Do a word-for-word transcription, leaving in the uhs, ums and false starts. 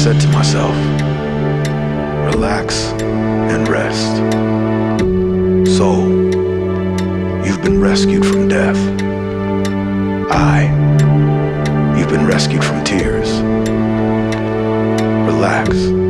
said to myself, relax and rest. Soul, you've been rescued from death. Eye, you've been rescued from tears. Relax.